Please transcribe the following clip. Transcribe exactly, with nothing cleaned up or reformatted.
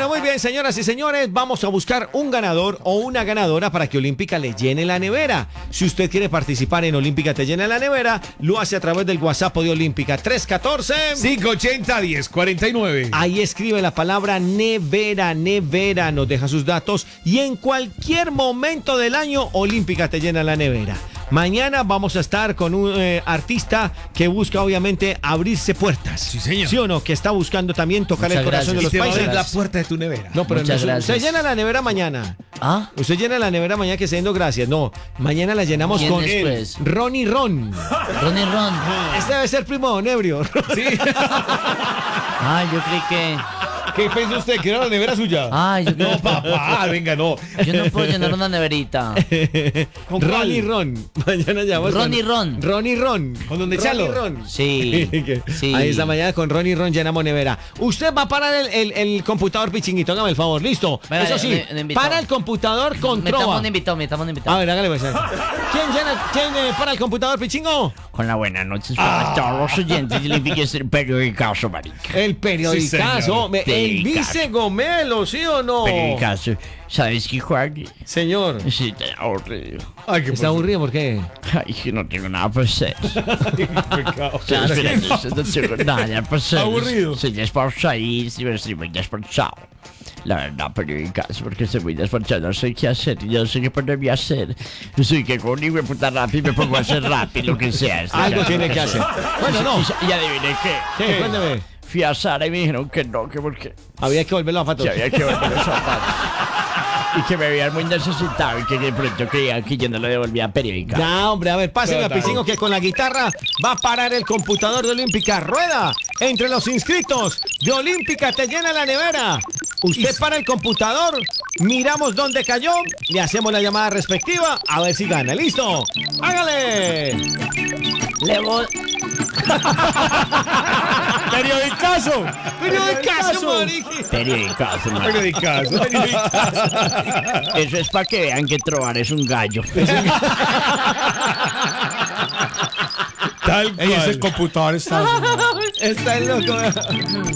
Bueno, muy bien, señoras y señores, vamos a buscar un ganador o una ganadora para que Olímpica le llene la nevera. Si usted quiere participar en Olímpica te llena la nevera, lo hace a través del WhatsApp de Olímpica tres uno cuatro cinco ochenta, diez cuarenta y nueve. Ahí escribe la palabra nevera, nevera, nos deja sus datos y en cualquier momento del año Olímpica te llena la nevera. Mañana vamos a estar con un eh, artista que busca obviamente abrirse puertas. Sí, señor. ¿Sí o no? Que está buscando también tocar Muchas el corazón gracias. de los Y te va a abrir países. la puerta de tu nevera. No, pero Muchas no, gracias. usted llena la nevera mañana. ¿Ah? Usted llena la nevera mañana que se dando gracias. No, mañana la llenamos ¿Quién con después? Ron y Ron. Ron y Ron. Este debe ser primo de Don Ebrio. Sí. Ay, yo creí que... ¿Qué pensó usted? ¿Que era la nevera suya? Ay, yo No, papá, venga, no. Yo no puedo llenar una neverita. ¿Con Ron cuál? y Ron. Mañana llamamos Ron con- y Ron. Ron y Ron. ¿Con don Ron Chalo? y Ron. Sí, sí. Ahí esta mañana con Ron y Ron llenamos nevera. Usted va a parar el, el- el computador, pichinguito, hágame el favor, listo. Venga, Eso sí, un- un invitado. para el computador con Metamos trova. un invitado, metamos un invitado. A ver, hágale pues. ¿Quién llena, quién eh, para el computador, pichingo? Con la buena noches para todos los oyentes del Olímpica es el periodicazo, marica. El periodicazo, señor. me- el Periodicazo. vice Gomelo, ¿sí o no? Periodicazo. ¿Sabes qué, Juan? Señor, Sí, está aburrido. Ay, qué ¿está aburrido por qué? Ay, que no tengo nada para hacer. pecado. Claro, espera, no, no tengo nada para hacer. Aburrido. Estoy despachado y estoy muy despachado. La verdad, periódicas, porque estoy muy despachado, no sé qué hacer, y no sé qué ponerme a hacer. Yo soy que con un hijo de puta rap y me pongo a hacer rap y lo que sea. Algo tiene que hacer. Bueno, no. Y, y adiviné qué. ¿Qué? Cuéntame. Fui a Sara y me dijeron que no, que porque Había que volverlo a que fatos. había que volver los zapatos. Y que me veían muy necesitado y que de pronto creían que yo no le devolvía periódica. No, hombre, a ver, pásenme a Total. Picingo que con la guitarra va a parar el computador de Olímpica. Rueda entre los inscritos de Olímpica te llena la nevera. Usted para el computador, miramos dónde cayó, le hacemos la llamada respectiva, a ver si gana. ¿Listo? ¡Hágale! Le voy... ¡Periodicazo! ¡Periodicazo, marique! Periodicazo, man. Periodicazo. Eso es para que vean que Trovar es un gallo. Tal Ey, ese cual. computador está... Está loco.